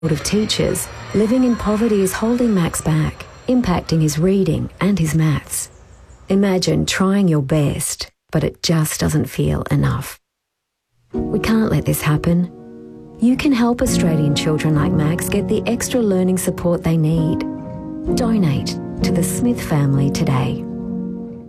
of teachers, living in poverty is holding Max back, impacting his reading and his maths. Imagine trying your best, but it just doesn't feel enough. We can't let this happen. You can help Australian children like Max get the extra learning support they need. Donate to the Smith family today.